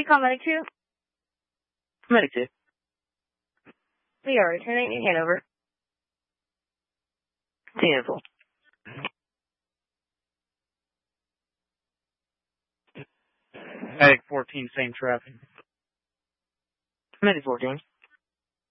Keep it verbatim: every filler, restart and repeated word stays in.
call Medic two? Medic two. We are returning to Hanover. Beautiful. Medic fourteen, same traffic. Medic fourteen.